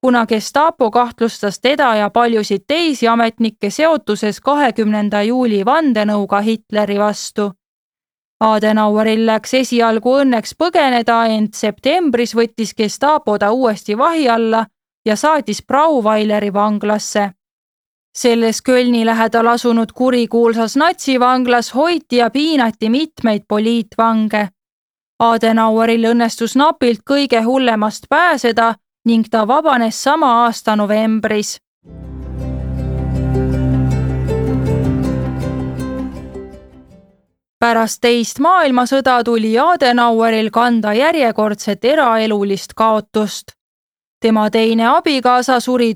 kuna Gestapo kahtlustas teda ja paljusid teisi ametnikke seotuses 20. juuli vandenõuga Hitleri vastu. Adenaueril läks esialgu õnneks põgeneda, ent septembris võttis Gestapo ta uuesti vahi alla ja saatis Brauweileri vanglasse. Selles Kölni lähedal asunud kurikuulsas natsivanglas hoiti ja piinati mitmeid poliitvange. Adenaueril õnnestus napilt kõige hullemast pääseda ning ta vabanes sama aasta novembris. Pärast teist maailmasõda tuli Adenaueril kanda järjekordset eraelulist kaotust. Tema teine abikaasa suri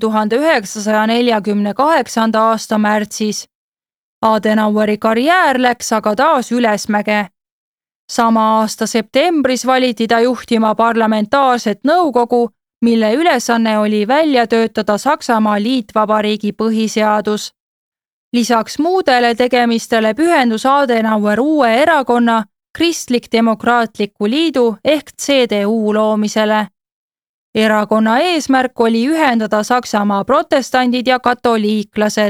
1948. aasta märtsis. Adenaueri karjäär läks aga taas ülesmäge. Sama aasta septembris valiti ta juhtima parlamentaarset nõukogu, mille ülesanne oli välja töötada Saksamaa liitvabariigi põhiseadus. Lisaks muudele tegemistele pühendus Adenauer uue erakonna Kristlik-Demokraatliku Liidu ehk CDU loomisele. Erakonna eesmärk oli ühendada Saksamaa protestandid ja katoliiklased.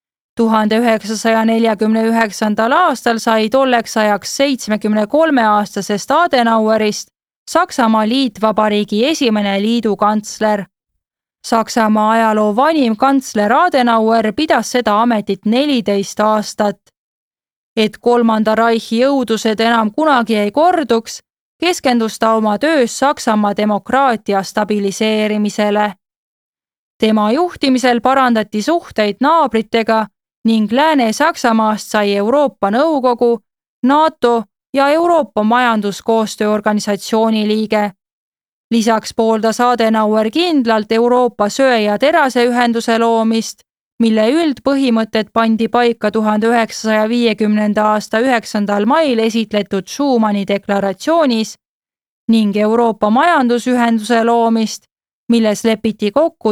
1949. aastal sai tolleks ajaks 73-aastasest Adenauerist Saksamaa liitvabariigi esimene liidukantsler. Saksamaa ajaloo vanim kantsler Adenauer pidas seda ametit 14 aastat. Et kolmanda Reichi jõudused enam kunagi ei korduks, keskendus ta oma töös Saksamaa demokraatia stabiliseerimisele. Tema juhtimisel parandati suhteid naabritega ning Lääne-Saksamaast sai Euroopa Nõukogu, NATO ja Euroopa Majanduskoostöö Organisatsiooni liige. Lisaks pooldas Adenauer kindlalt Euroopa söe- ja teraseühenduse loomist, mille üldpõhimõtted pandi paika 1950. aasta 9. mail esitletud Schumanni deklaratsioonis ning Euroopa Majandusühenduse loomist, milles lepiti kokku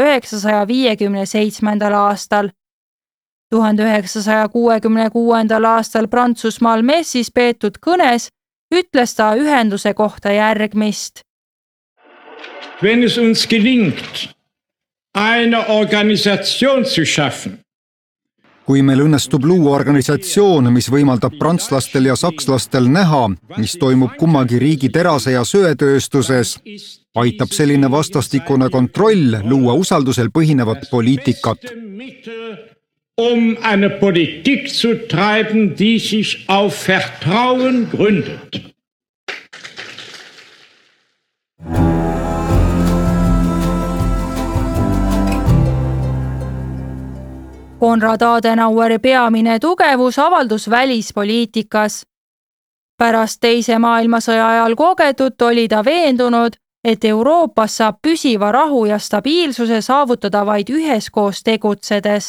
1957. aastal. 1966. aastal Prantsusmaal Messis peetud kõnes ütles ta ühenduse kohta järgmist. Wenn es uns gelingt, eine Organisation zu schaffen. Kui meil õnnestub luua organisatsioon, mis võimaldab prantslastel ja sakslastel näha, mis toimub kummagi riigi terase- ja söetööstuses, aitab selline vastastikune kontroll luua usaldusel põhinevat poliitikat. Eine Politik zu treiben, die sich auf Vertrauen gründet. Konrad Adenaueri peamine tugevus avaldus välispoliitikas. Pärast teise maailmasõja ajal kogetut oli ta veendunud, et Euroopas saab püsiva rahu ja stabiilsuse saavutada vaid üheskoos tegutsedes.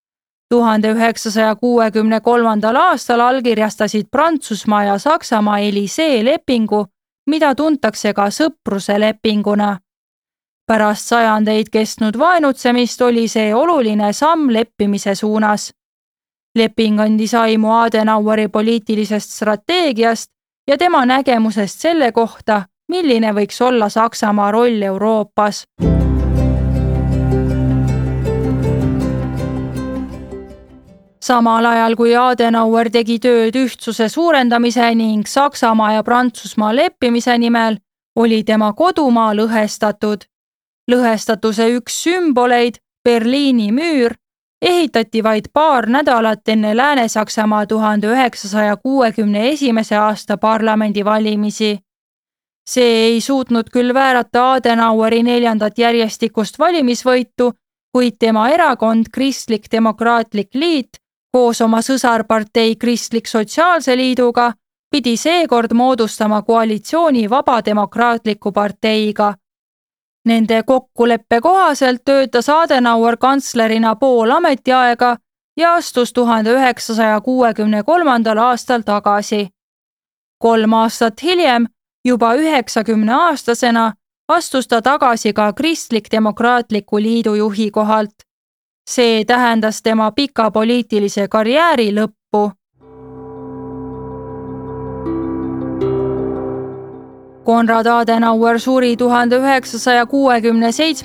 1963. aastal allkirjastasid Prantsusmaa ja Saksamaa Élysée lepingu, mida tuntakse ka sõpruse lepinguna. Pärast sajandeid kestnud vaenutsemist oli see oluline samm leppimise suunas. Leping andis aimu Adenaueri poliitilisest strateegiast ja tema nägemusest selle kohta, milline võiks olla Saksamaa roll Euroopas. Samal ajal kui Adenauer tegi tööd ühtsuse suurendamise ning Saksamaa ja Prantsusmaa leppimise nimel, oli tema kodumaa lõhestatud. Lõhestatuse üks sümboleid, Berliini müür, ehitati vaid paar nädalat enne Lääne-Saksamaa 1961. aasta parlamendivalimisi. See ei suutnud küll väärata Adenaueri 4. järjestikust valimisvõitu, kuid tema erakond Kristlik-Demokraatlik Liit koos oma sõsarpartei Kristlik-Sotsiaalse Liiduga pidi seekord moodustama koalitsiooni Vabademokraatliku parteiga. Nende kokkuleppe kohaselt töötas Adenauer kantslerina pool ametiaega ja astus 1963. aastal tagasi. 3 aastat hiljem, juba 90-aastasena, astus ta tagasi ka Kristlik-Demokraatliku Liidu juhi kohalt. See tähendas tema pika poliitilise karjääri lõppu. Konrad Adenauer suri 1967.